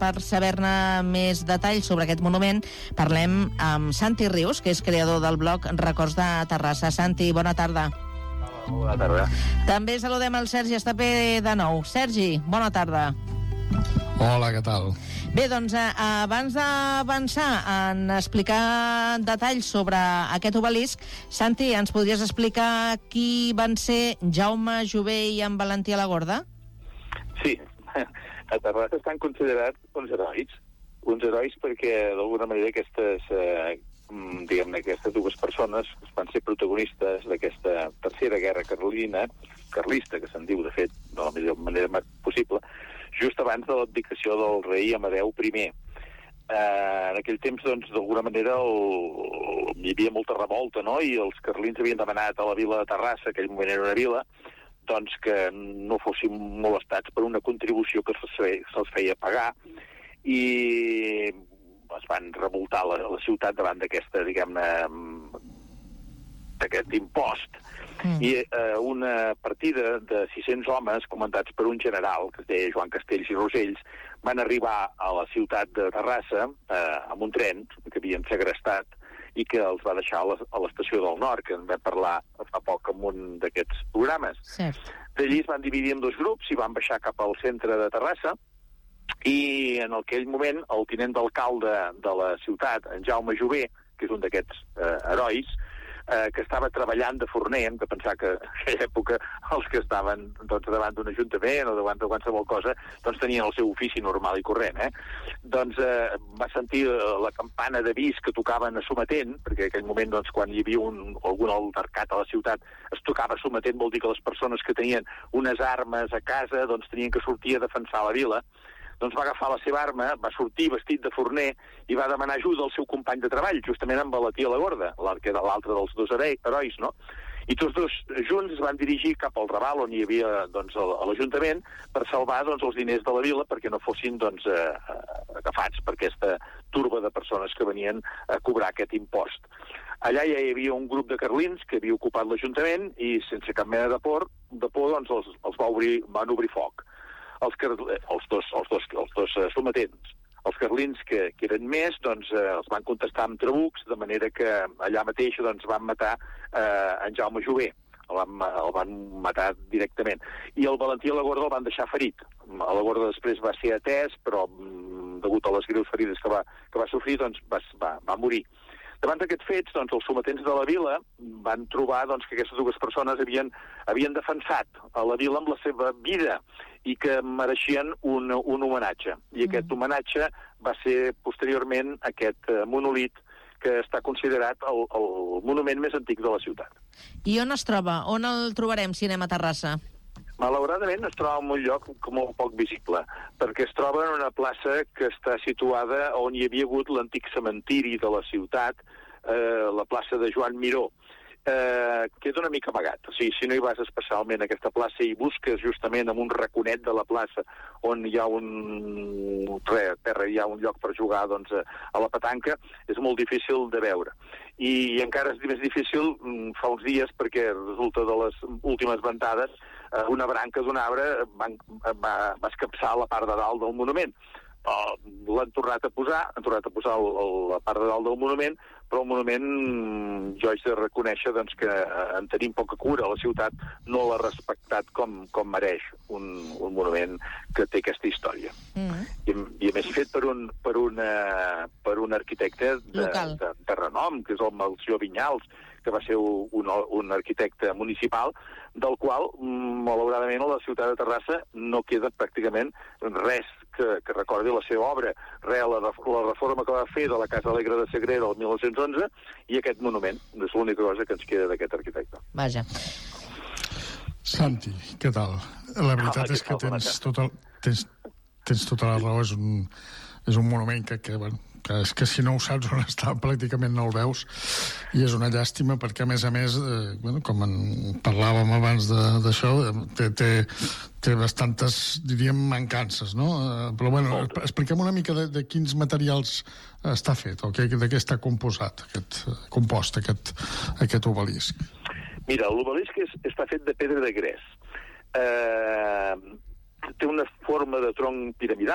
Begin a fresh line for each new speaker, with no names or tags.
per saber-ne més detalls sobre aquest monument, parlem amb Santi Rius, que és creador del blog Records de Terrassa. Santi, bona tarda.
Bona tarda.
També saludem el Sergi Estapé de nou. Sergi, bona tarda.
Hola, què tal?
Bé, doncs, abans d'avançar en explicar detalls sobre aquest obelisc, Santi, ens podries explicar qui van ser Jaume Jové i en Valentí Alagorda?
Sí, a Terrassa estan considerats uns herois perquè d'alguna manera aquestes dues persones van ser protagonistes d'aquesta tercera guerra carlista, que se'n diu, de fet, de la millor manera possible, just abans de l'abdicació del rei Amadeu I. En aquell temps, doncs, d'alguna manera hi havia molta revolta, no?, i els carlins havien demanat a la vila de Terrassa, aquell moment era una vila, doncs que no fossin molestats per una contribució que se'ls feia pagar, i es van revoltar la ciutat davant d'aquesta, diguem-ne, d'aquest impost. I una partida de 600 homes, comandats per un general, que es deia Joan Castells i Rosells, van arribar a la ciutat de Terrassa amb un tren que havien segrestat i que els va deixar a l'estació del Nord, que en vam parlar fa poc en un d'aquests programes. D'allí es van dividir en dos grups i van baixar cap al centre de Terrassa, i en aquell moment el tinent d'alcalde de la ciutat, en Jaume Jové, que és un d'aquests herois, que estava treballant de forner, hem de pensar que en aquella època els que estaven davant d'un ajuntament o davant de qualsevol cosa doncs tenien el seu ofici normal i corrent, doncs va sentir la campana d'avís que tocaven a sometent, perquè en aquell moment doncs, quan hi havia algun altercat a la ciutat es tocava sometent, vol dir que les persones que tenien unes armes a casa doncs tenien que sortir a defensar la vila. Doncs va agafar la seva arma, va sortir vestit de forner i va demanar ajuda al seu company de treball, justament amb Valentí Alagorda, que era l'altre dels dos herois, no? I tots dos junts es van dirigir cap al Raval, on hi havia doncs, l'Ajuntament, per salvar doncs, els diners de la vila perquè no fossin doncs, agafats per aquesta turba de persones que venien a cobrar aquest impost. Allà ja hi havia un grup de carlins que havia ocupat l'Ajuntament i sense cap mena de por doncs, els van obrir foc. Els dos sometents. Els carlins, que eren més, doncs, els van contestar amb trabucs, de manera que allà mateix doncs, van matar en Jaume Jové. El van matar directament. I el Valentí Alagorda el van deixar ferit. Alagorda després va ser atès, però degut a les greus ferides que va sofrir, doncs, va morir. Davant d'aquests fets, doncs, els sometents de la vila van trobar doncs, que aquestes dues persones havien defensat a la vila amb la seva vida i que mereixien un homenatge. I aquest homenatge va ser posteriorment aquest monolit que està considerat el monument més antic de la ciutat.
I on es troba? On el trobarem si anem a Terrassa?
Malauradament es troba en un lloc molt poc visible, perquè es troba en una plaça que està situada on hi havia hagut l'antic cementiri de la ciutat, la plaça de Joan Miró. Queda una mica amagat. O sigui, si no hi vas especialment a aquesta plaça i busques justament en un raconet de la plaça on hi ha hi ha un lloc per jugar doncs, a la petanca, és molt difícil de veure. I encara és més difícil fa uns dies perquè resulta de les últimes ventades una branca d'un arbre va escapçar la part de dalt del monument. L'han tornat a posar, la part de dalt del monument, però el monument jo haig de reconèixer doncs, que en tenim poca cura. La ciutat no l'ha respectat com mereix un monument que té aquesta història. I a més fet per un arquitecte de renom, que és el Melcior Vinyals, que va ser un arquitecte municipal, del qual, malauradament, a la ciutat de Terrassa no queda pràcticament res que recordi la seva obra. La reforma que va fer de la Casa Alegre de Sagrera el 1911 i aquest monument. És l'única cosa que ens queda d'aquest arquitecte.
Vaja.
Santi, què tal? La veritat és que tens tota la raó. És un monument que és que si no ho saps on està pràcticament no el veus, i és una llàstima perquè a més com parlàvem abans d'això, té bastantes, diríem, mancances, no? Però bueno, expliquem una mica de quins materials està fet o de què està compost aquest obelisc.
Mira, l'obelisc està fet de pedra de gres. Té una forma de tronc piramidal,